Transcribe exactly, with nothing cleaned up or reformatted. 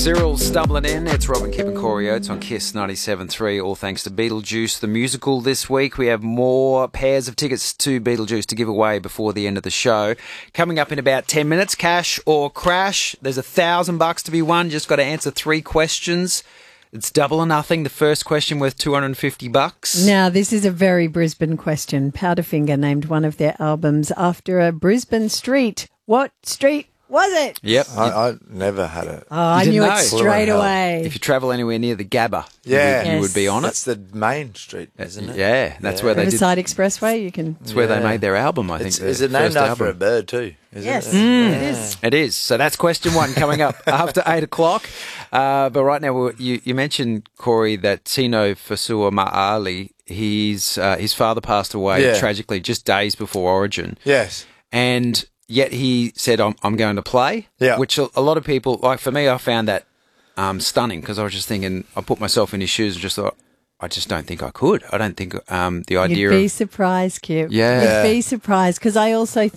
Cyril stumbling in. It's Robin, Kip and Corey Oates on Kiss ninety-seven point three, all thanks to Beetlejuice, the musical this week. We have more pairs of tickets to Beetlejuice to give away before the end of the show. Coming up in about ten minutes, Cash or Crash. There's a thousand bucks to be won. Just got to answer three questions. It's double or nothing. The first question worth two hundred fifty bucks. Now, this is a very Brisbane question. Powderfinger named one of their albums after a Brisbane street. What street was it? Yep. I, I never had it. Oh, I didn't knew know? it straight Well, away. If you travel anywhere near the Gabba, Yeah. you, would, you would be on it. That's the main street, isn't it? Yeah, that's where they did. Riverside Expressway, you can... That's where they Yeah. made their album, I think. It's, the is it named first after a album. bird too? Isn't Yes, it? it is. It is. So that's question one coming up after eight o'clock. Uh, but right now, we're- you, you mentioned, Corey, that Tino Fasua Ma'ali, his, uh, his father passed away Yeah. tragically just days before Origin. Yes. And yet he said, I'm, I'm going to play, Yeah. which a, a lot of people, like for me, I found that um, stunning because I was just thinking, I put myself in his shoes and just thought, I just don't think I could. I don't think um, the idea You'd be of... surprised, Kip. Yeah. You'd be surprised because I also